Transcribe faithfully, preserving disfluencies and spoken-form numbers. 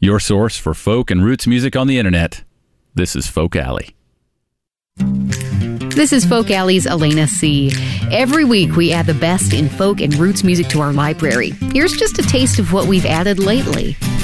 your source for folk and roots music on the internet. This is Folk Alley. This is Folk Alley's Elena C. Every week we add the best in folk and roots music to our library. Here's just a taste of what we've added lately.